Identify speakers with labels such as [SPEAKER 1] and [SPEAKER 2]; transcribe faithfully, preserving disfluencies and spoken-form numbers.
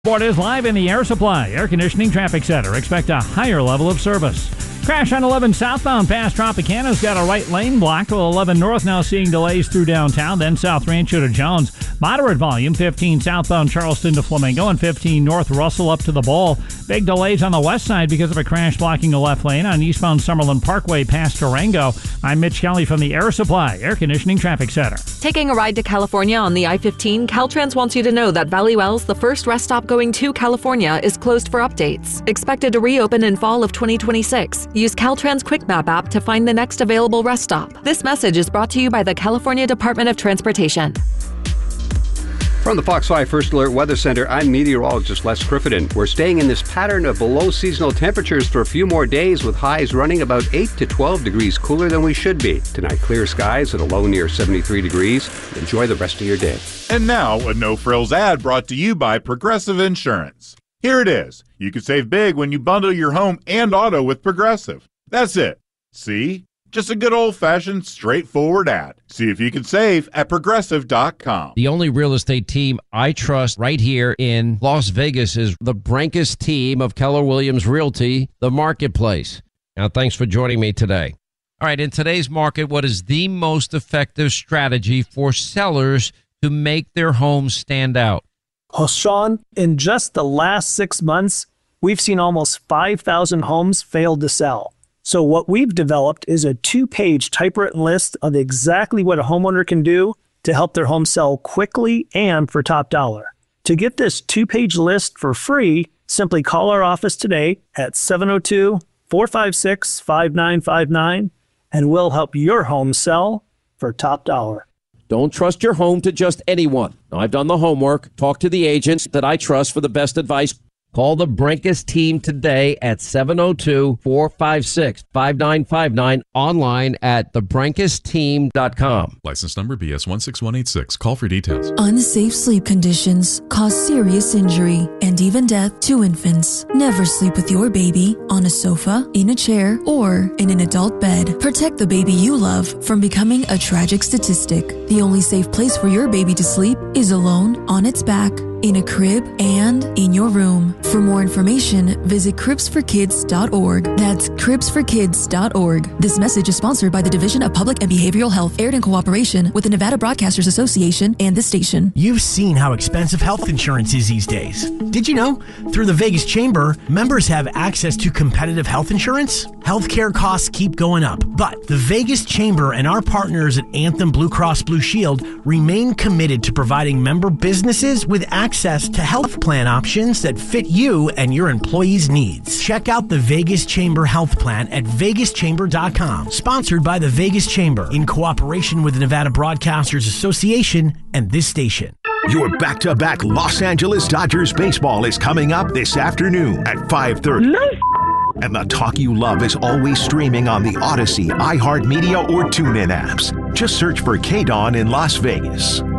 [SPEAKER 1] Board is live in the Air Supply Air Conditioning Traffic Center. Expect a higher level of service. Crash on eleven southbound past Tropicana's got a right lane blocked. Well, eleven north now seeing delays through downtown. Then South Rancho to Jones. Moderate volume, fifteen southbound Charleston to Flamingo and fifteen north Russell up to the Bowl. Big delays on the west side because of a crash blocking a left lane on eastbound Summerlin Parkway past Durango. I'm Mitch Kelly from the Air Supply Air Conditioning Traffic Center.
[SPEAKER 2] Taking a ride to California on the I fifteen, Caltrans wants you to know that Valley Wells, the first rest stop going to California, is closed for updates. Expected to reopen in fall of twenty twenty-six. Use Caltrans Quick Map app to find the next available rest stop. This message is brought to you by the California Department of Transportation.
[SPEAKER 3] From the Fox five First Alert Weather Center, I'm meteorologist Les Crittenden. We're staying in this pattern of below seasonal temperatures for a few more days, with highs running about eight to twelve degrees cooler than we should be. Tonight, clear skies at a low near seventy-three degrees. Enjoy the rest of your day.
[SPEAKER 4] And now, a no-frills ad brought to you by Progressive Insurance. Here it is. You can save big when you bundle your home and auto with Progressive. That's it. See? Just a good old-fashioned, straightforward ad. See if you can save at Progressive dot com.
[SPEAKER 5] The only real estate team I trust right here in Las Vegas is the Brankus team of Keller Williams Realty, the Marketplace. Now, thanks for joining me today. All right, in today's market, what is the most effective strategy for sellers to make their homes stand out?
[SPEAKER 6] Well, Sean, in just the last six months, we've seen almost five thousand homes fail to sell. So what we've developed is a two-page typewritten list of exactly what a homeowner can do to help their home sell quickly and for top dollar. To get this two-page list for free, simply call our office today at seven oh two, four five six, five nine five nine, and we'll help your home sell for top dollar.
[SPEAKER 5] Don't trust your home to just anyone. Now, I've done the homework. Talk to the agents that I trust for the best advice. Call the Brankus team today at seven oh two, four five six, five nine five nine, online at the brankus team dot com.
[SPEAKER 7] License number B S one six one eight six. Call for details.
[SPEAKER 8] Unsafe sleep conditions cause serious injury and even death to infants. Never sleep with your baby on a sofa, in a chair, or in an adult bed. Protect the baby you love from becoming a tragic statistic. The only safe place for your baby to sleep is alone, on its back, in a crib, and in your room. For more information, visit cribs for kids dot org. That's cribs for kids dot org. This message is sponsored by the Division of Public and Behavioral Health, aired in cooperation with the Nevada Broadcasters Association and this station.
[SPEAKER 9] You've seen how expensive health insurance is these days. Did you know? Through the Vegas Chamber, members have access to competitive health insurance. Healthcare costs keep going up, but the Vegas Chamber and our partners at Anthem Blue Cross Blue Shield remain committed to providing member businesses with access to health plan options that fit you and your employees' needs. Check out the Vegas Chamber Health Plan at vegas chamber dot com. Sponsored by the Vegas Chamber in cooperation with the Nevada Broadcasters Association and this station.
[SPEAKER 10] Your back-to-back Los Angeles Dodgers baseball is coming up this afternoon at five thirty. No. And the talk you love is always streaming on the Odyssey, iHeartMedia, or TuneIn apps. Just search for K-Dawn in Las Vegas.